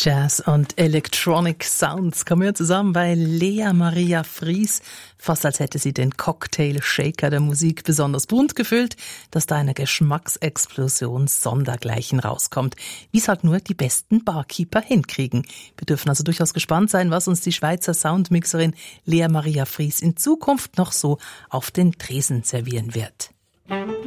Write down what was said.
Jazz und Electronic Sounds kommen hier zusammen bei Lea Maria Fries. Fast als hätte sie den Cocktail-Shaker der Musik besonders bunt gefüllt, dass da eine Geschmacksexplosion sondergleichen rauskommt. Wie es halt nur die besten Barkeeper hinkriegen. Wir dürfen also durchaus gespannt sein, was uns die Schweizer Soundmixerin Lea Maria Fries in Zukunft noch so auf den Tresen servieren wird.